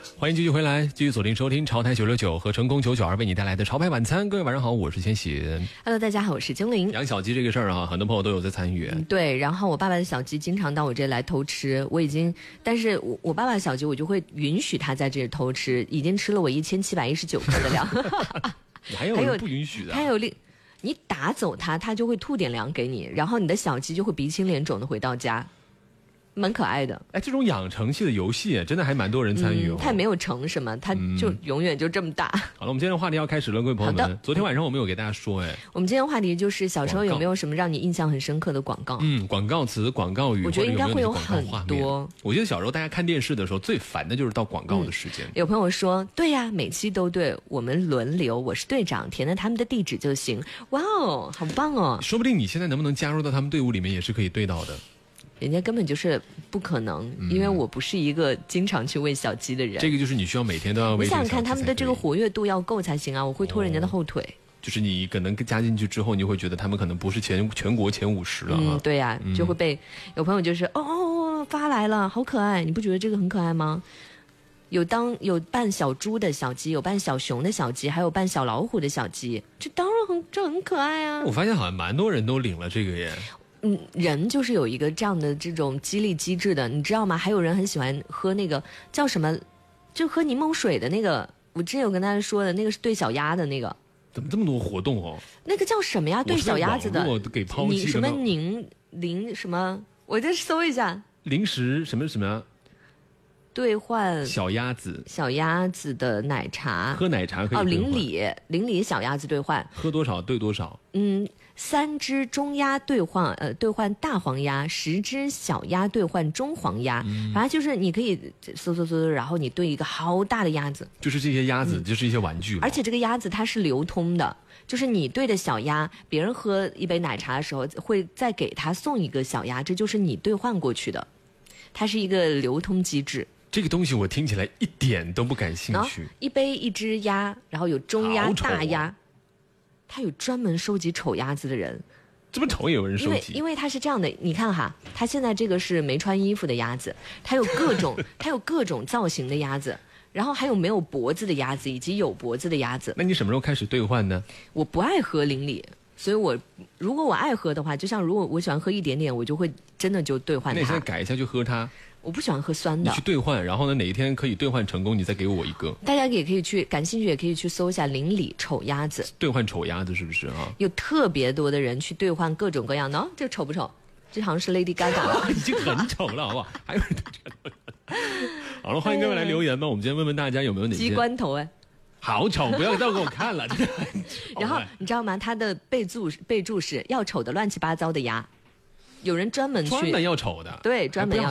欢迎继续回来，继续锁定收听潮台969和成功992为你带来的潮牌晚餐。各位晚上好，我是千玺。 Hello， 大家好，我是精灵。 养小鸡这个事儿啊，很多朋友都有在参与。 对，然后我爸爸的小鸡经常到我这里来偷吃，但是我爸爸的小鸡我就会允许他在这里偷吃，已经吃了我1719克的粮。 你还有人不允许的？ 还有你打走它，它就会吐点粮给你，然后你的小鸡就会鼻青脸肿的回到家。蛮可爱的。 哎，这种养成系的游戏真的还蛮多人参与它也没有成什么，它就永远就这么大。 好了，我们今天的话题要开始了，各位朋友们。好的。昨天晚上我们有给大家说， 我们今天的话题就是小时候有没有什么让你印象很深刻的广告？ 广告词、广告语， 我觉得应该会有很多。 我觉得小时候大家看电视的时候最烦的就是到广告的时间。 有朋友说，对呀，每期都对，我们轮流，我是队长，填了他们的地址就行。哇哦，好棒哦！ 说不定你现在能不能加入到他们队伍里面，也是可以对到的。 人家根本就是不可能，因为我不是一个经常去喂小鸡的人。 这个就是你需要每天都要喂。 你想想看，他们的这个活跃度要够才行啊！我会拖人家的后腿。 就是你可能加进去之后，你会觉得他们可能不是全国前50了。 对呀，就会被有朋友就是发来了，好可爱！你不觉得这个很可爱吗？有扮小猪的小鸡，有扮小熊的小鸡，还有扮小老虎的小鸡，这当然很可爱啊！ 我发现好像蛮多人都领了这个耶。 人就是有一个这样的这种激励机制的，你知道吗？还有人很喜欢喝那个叫什么，就喝柠檬水的那个。我之前有跟大家说的那个是对小鸭的那个。 怎么这么多活动哦？ 那个叫什么呀？对小鸭子的。 我给抛弃了。 什么零什么？我再搜一下。 零食什么什么？ 兑换小鸭子的奶茶， 喝奶茶可以邻里小鸭子兑换， 喝多少兑多少。 3只中鸭兑换大黄鸭，10只小鸭兑换中黄鸭，反正就是你可以搜，然后你兑一个好大的鸭子， 就是这些鸭子就是一些玩具， 而且这个鸭子它是流通的，就是你兑的小鸭，别人喝一杯奶茶的时候会再给他送一个小鸭，这就是你兑换过去的，它是一个流通机制。 这个东西我听起来一点都不感兴趣。 一杯一只鸭，然后有中鸭、大鸭，他有专门收集丑鸭子的人。 这么丑也有人收集？ 因为它是这样的，你看哈，它现在这个是没穿衣服的鸭子，它有各种造型的鸭子，然后还有没有脖子的鸭子，以及有脖子的鸭子。 那你什么时候开始兑换呢？ 我不爱喝邻里。所以如果我爱喝的话，就像如果我喜欢喝一点点，我就会真的就兑换它。 那你现在改一下就喝它。 我不喜欢喝酸的。 你去兑换，然后呢，哪一天可以兑换成功，你再给我一个。 大家也可以去感兴趣，也可以去搜一下邻里丑鸭子。 兑换丑鸭子是不是啊？ 有特别多的人去兑换各种各样的。这丑不丑？这好像是 Lady Gaga 已经很丑了，好不好？还有人好了，欢迎各位来留言吧。我们今天问问大家有没有哪些鸡冠头好丑，不要再给我看了。 然后你知道吗？他的备注是要丑的乱七八糟的鸭，有人专门要丑的， 对，专门要。